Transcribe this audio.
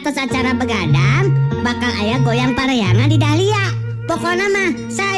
acara begadang bakal aya goyang pareangan di Dahlia. Pokoknya mah saya